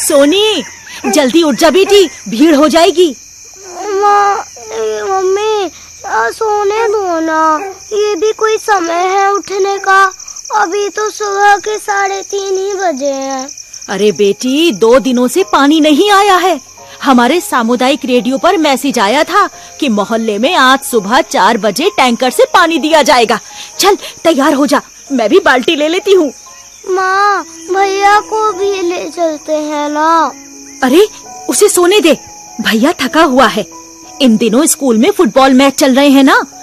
सोनी, जल्दी उठ जा बेटी, भीड़ हो जाएगी। मम्मी सोने दो ना, ये भी कोई समय है उठने का? अभी तो सुबह के 3:30 ही बजे हैं। अरे बेटी, 2 दिनों से पानी नहीं आया है। हमारे सामुदायिक रेडियो पर मैसेज आया था कि मोहल्ले में आज सुबह 4 बजे टैंकर से पानी दिया जाएगा। चल तैयार हो जा, मैं भी बाल्टी ले लेती हूँ। माँ, भैया को भी ले चलते हैं ना। अरे उसे सोने दे, भैया थका हुआ है। इन दिनों स्कूल में फुटबॉल मैच चल रहे हैं ना।